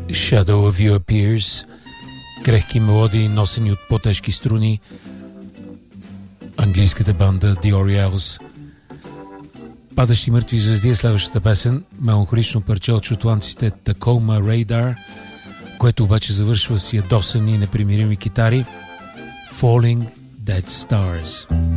Shadow of You Appears, крехки мелодии, носени от по-тежки струни. Английската банда The Orioles. Падащи мъртви звезди е следващата песен, меланхолично парче от шотландците Tacoma Radar, което обаче завършва с ядосани и непримирими китари. Falling Dead Stars.